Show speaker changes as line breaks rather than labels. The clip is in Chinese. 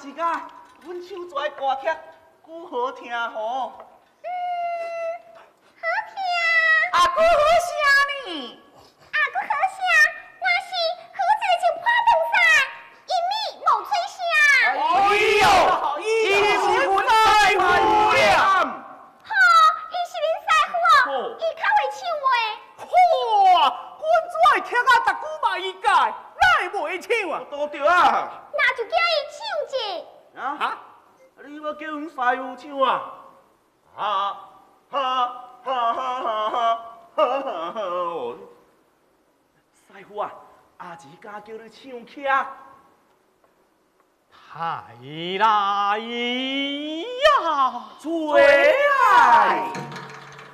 是甲阮唱出来歌曲，古好听吼。
好听。
啊，古好声呢？
啊，佫好声，我是好在就破长衫，一米无吹声。
哎呦，伊是阮爱夫呀！
好，伊是恁师傅哦，伊较会唱话。
哇，阮怎会听啊？逐句嘛伊教，哪会袂唱啊？
多着啊！
那就叫伊唱者。
啊
哈？
你要叫阮师傅唱啊？哈哈哈哈哈哈哈哈！师傅啊，阿姊敢叫你唱曲？
太来呀！
最爱。